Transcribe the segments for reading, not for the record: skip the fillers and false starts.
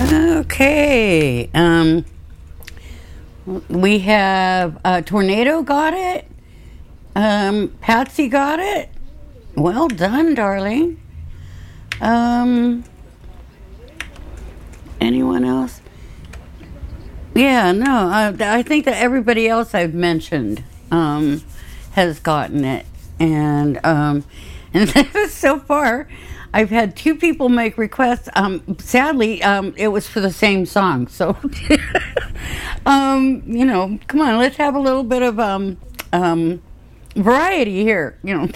Okay. We have Tornado got it. Patsy got it. Well done, darling. Anyone else? Yeah, no. I think that everybody else I've mentioned has gotten it, and so far, I've had 2 people make requests. Sadly, it was for the same song. So, come on, let's have a little bit of variety here.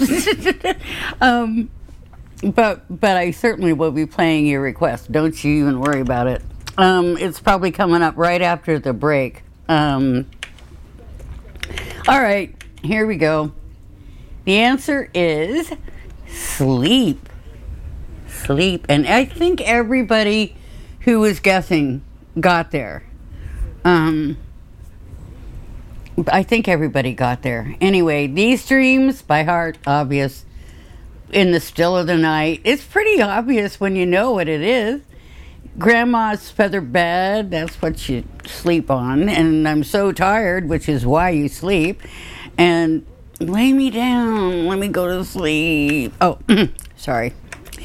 But I certainly will be playing your request. Don't you even worry about it. It's probably coming up right after the break. All right, here we go. The answer is sleep. Sleep. And I think everybody who was guessing got there. I think everybody got there. Anyway, These Dreams by Heart, obvious. In the Still of the Night. It's pretty obvious when you know what it is. Grandma's Feather Bed, that's what you sleep on. And I'm So Tired, which is why you sleep. And Lay Me Down, let me go to sleep. Oh, sorry.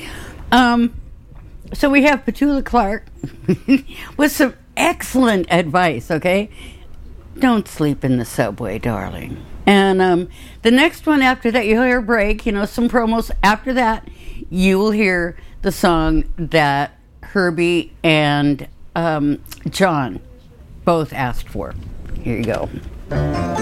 So we have Petula Clark with some excellent advice, okay? Don't sleep in the subway, darling. And the next one after that, you'll hear a break, some promos. After that, you will hear the song that Herbie and John both asked for. Here you go.